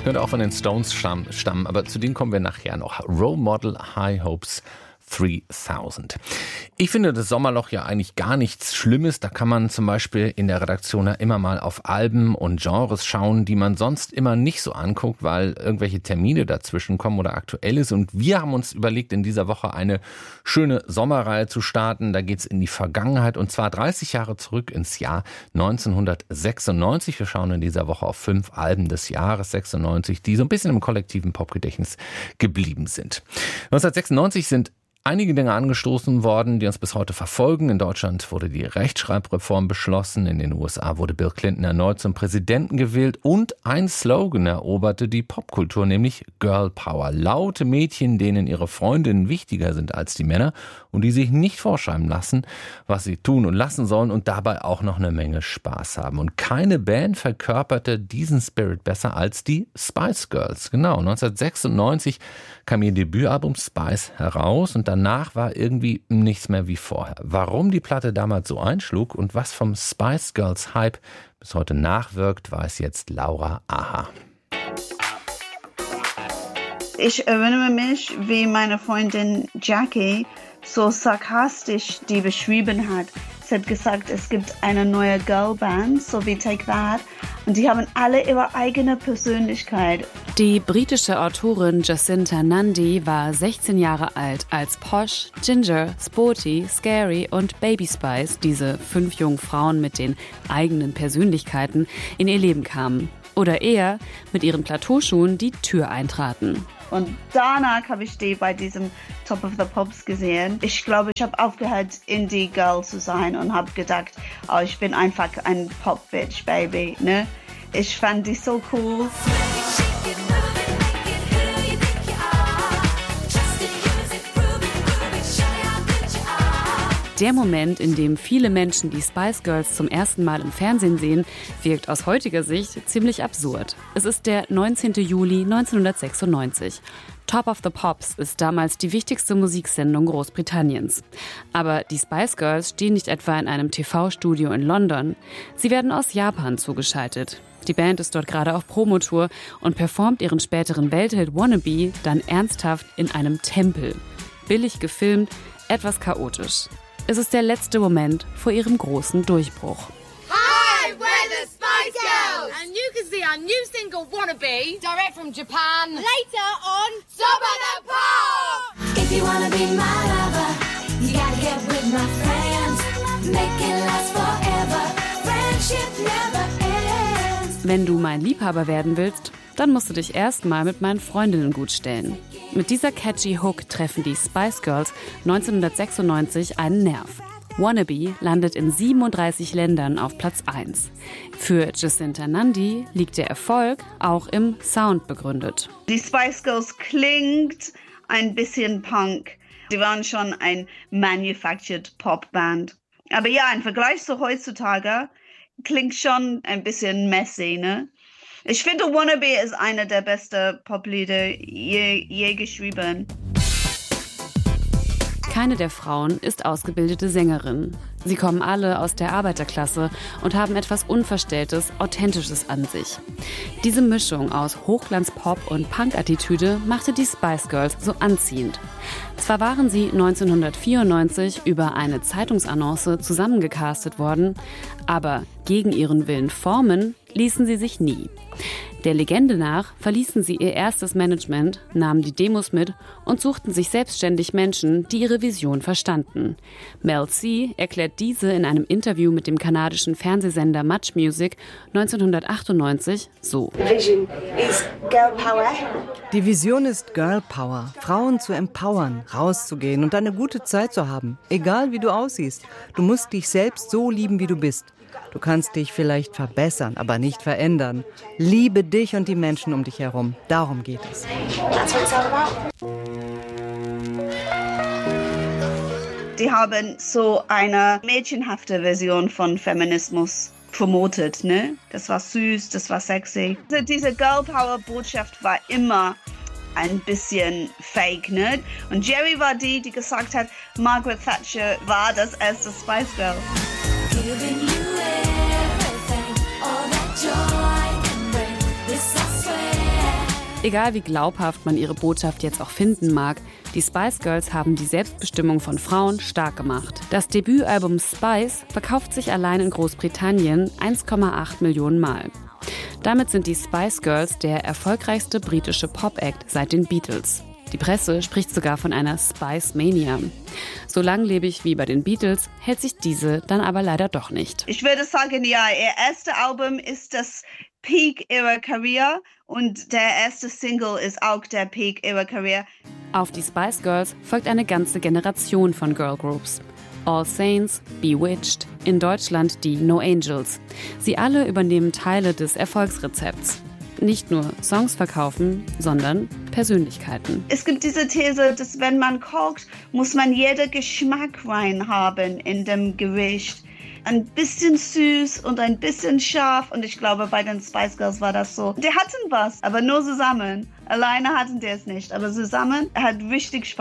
Könnte auch von den Stones stammen, aber zu denen kommen wir nachher noch. Role Model High Hopes 3000. Ich finde das Sommerloch ja eigentlich gar nichts Schlimmes. Da kann man zum Beispiel in der Redaktion ja immer mal auf Alben und Genres schauen, die man sonst immer nicht so anguckt, weil irgendwelche Termine dazwischen kommen oder aktuell ist. Und wir haben uns überlegt, in dieser Woche eine schöne Sommerreihe zu starten. Da geht's in die Vergangenheit und zwar 30 Jahre zurück ins Jahr 1996. Wir schauen in dieser Woche auf 5 Alben des Jahres 96, die so ein bisschen im kollektiven Popgedächtnis geblieben sind. 1996 sind einige Dinge angestoßen worden, die uns bis heute verfolgen. In Deutschland wurde die Rechtschreibreform beschlossen. In den USA wurde Bill Clinton erneut zum Präsidenten gewählt. Und ein Slogan eroberte die Popkultur, nämlich Girl Power. Laute Mädchen, denen ihre Freundinnen wichtiger sind als die Männer und die sich nicht vorschreiben lassen, was sie tun und lassen sollen und dabei auch noch eine Menge Spaß haben. Und keine Band verkörperte diesen Spirit besser als die Spice Girls. Genau, 1996 kam ihr Debütalbum Spice heraus und danach war irgendwie nichts mehr wie vorher. Warum die Platte damals so einschlug und was vom Spice Girls Hype bis heute nachwirkt, weiß jetzt Laura Aha. Ich erinnere mich, wie meine Freundin Jackie so sarkastisch die beschrieben hat. Sie hat gesagt, es gibt eine neue Girlband, so wie Take That, und die haben alle ihre eigene Persönlichkeit. Die britische Autorin Jacinta Nundy war 16 Jahre alt, als Posh, Ginger, Sporty, Scary und Baby Spice, diese 5 jungen Frauen mit den eigenen Persönlichkeiten, in ihr Leben kamen. Oder eher mit ihren Plateauschuhen die Tür eintraten. Und danach habe ich die bei diesem Top of the Pops gesehen. Ich glaube, ich habe aufgehört, Indie-Girl zu sein und habe gedacht, oh, ich bin einfach ein Pop-Bitch, Baby. Ne? Ich fand die so cool. Der Moment, in dem viele Menschen die Spice Girls zum ersten Mal im Fernsehen sehen, wirkt aus heutiger Sicht ziemlich absurd. Es ist der 19. Juli 1996. Top of the Pops ist damals die wichtigste Musiksendung Großbritanniens. Aber die Spice Girls stehen nicht etwa in einem TV-Studio in London. Sie werden aus Japan zugeschaltet. Die Band ist dort gerade auf Promotour und performt ihren späteren Welthit Wannabe dann ernsthaft in einem Tempel. Billig gefilmt, etwas chaotisch. Es ist der letzte Moment vor ihrem großen Durchbruch. Hi, we're the Spice Girls! And you can see our new single Wannabe, direct from Japan, later on Top of the Pops! If you wanna be my lover, you gotta get with my friends. Make it last forever, friendship never ends. Wenn du mein Liebhaber werden willst, dann musst du dich erstmal mit meinen Freundinnen gut stellen. Mit dieser catchy Hook treffen die Spice Girls 1996 einen Nerv. Wannabe landet in 37 Ländern auf Platz 1. Für Jacinta Nundy liegt der Erfolg auch im Sound begründet. Die Spice Girls klingt ein bisschen Punk. Sie waren schon ein manufactured Popband. Aber ja, im Vergleich zu heutzutage klingt schon ein bisschen messy, ne? Ich finde, Wannabe ist einer der besten Poplieder je geschrieben. Keine der Frauen ist ausgebildete Sängerin. Sie kommen alle aus der Arbeiterklasse und haben etwas Unverstelltes, Authentisches an sich. Diese Mischung aus Hochglanz-Pop und Punk-Attitüde machte die Spice Girls so anziehend. Zwar waren sie 1994 über eine Zeitungsannonce zusammengecastet worden, aber gegen ihren Willen formen ließen sie sich nie. Der Legende nach verließen sie ihr erstes Management, nahmen die Demos mit und suchten sich selbstständig Menschen, die ihre Vision verstanden. Mel C erklärt diese in einem Interview mit dem kanadischen Fernsehsender Much Music 1998 so. Die Vision ist Girl Power, Frauen zu empowern, rauszugehen und eine gute Zeit zu haben, egal wie du aussiehst. Du musst dich selbst so lieben, wie du bist. Du kannst dich vielleicht verbessern, aber nicht verändern. Liebe dich und die Menschen um dich herum. Darum geht es. Die haben so eine mädchenhafte Version von Feminismus promotet, ne? Das war süß, das war sexy. Diese Girl Power Botschaft war immer ein bisschen fake, ne? Und Jerry war die gesagt hat, Margaret Thatcher war das erste Spice Girl. Egal wie glaubhaft man ihre Botschaft jetzt auch finden mag, die Spice Girls haben die Selbstbestimmung von Frauen stark gemacht. Das Debütalbum Spice verkauft sich allein in Großbritannien 1,8 Millionen Mal. Damit sind die Spice Girls der erfolgreichste britische Pop-Act seit den Beatles. Die Presse spricht sogar von einer Spice Mania. So langlebig wie bei den Beatles hält sich diese dann aber leider doch nicht. Ich würde sagen, ja, ihr erstes Album ist das Peak ihrer Karriere und der erste Single ist auch der Peak ihrer Karriere. Auf die Spice Girls folgt eine ganze Generation von Girlgroups. All Saints, Bewitched, in Deutschland die No Angels. Sie alle übernehmen Teile des Erfolgsrezepts. Nicht nur Songs verkaufen, sondern Persönlichkeiten. Es gibt diese These, dass wenn man kocht, muss man jeden Geschmack rein haben in dem Gericht. Ein bisschen süß und ein bisschen scharf. Und ich glaube, bei den Spice Girls war das so. Die hatten was, aber nur zusammen. Alleine hatten die es nicht. Aber zusammen hat richtig Spaß